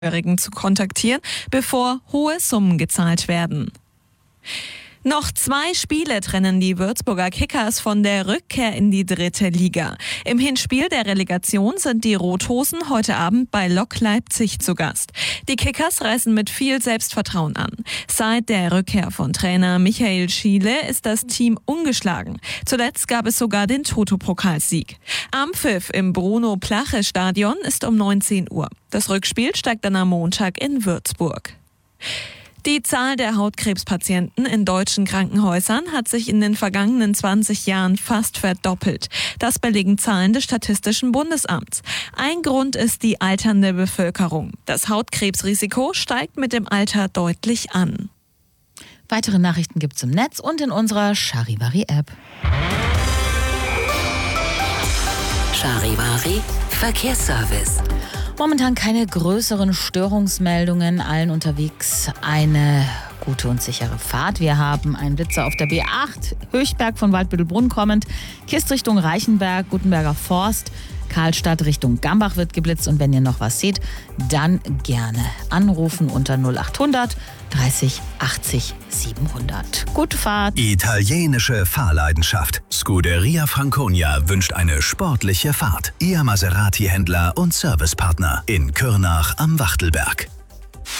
zu kontaktieren, bevor hohe Summen gezahlt werden. Noch 2 Spiele trennen die Würzburger Kickers von der Rückkehr in die 3. Liga. Im Hinspiel der Relegation sind die Rothosen heute Abend bei Lok Leipzig zu Gast. Die Kickers reisen mit viel Selbstvertrauen an. Seit der Rückkehr von Trainer Michael Schiele ist das Team ungeschlagen. Zuletzt gab es sogar den Toto-Pokalsieg. Am Pfiff im Bruno-Plache-Stadion ist um 19 Uhr. Das Rückspiel steigt dann am Montag in Würzburg. Die Zahl der Hautkrebspatienten in deutschen Krankenhäusern hat sich in den vergangenen 20 Jahren fast verdoppelt. Das belegen Zahlen des Statistischen Bundesamts. Ein Grund ist die alternde Bevölkerung. Das Hautkrebsrisiko steigt mit dem Alter deutlich an. Weitere Nachrichten gibt's im Netz und in unserer Charivari-App. Charivari Verkehrsservice. Momentan keine größeren Störungsmeldungen, allen unterwegs eine gute und sichere Fahrt. Wir haben einen Blitzer auf der B8, Höchberg von Waldbüttelbrunn kommend, Kist Richtung Reichenberg, Gutenberger Forst, Karlstadt Richtung Gambach wird geblitzt. Und wenn ihr noch was seht, dann gerne anrufen unter 0800 30 80 700. Gute Fahrt! Italienische Fahrleidenschaft. Scuderia Franconia wünscht eine sportliche Fahrt. Ihr Maserati-Händler und Servicepartner in Kürnach am Wachtelberg.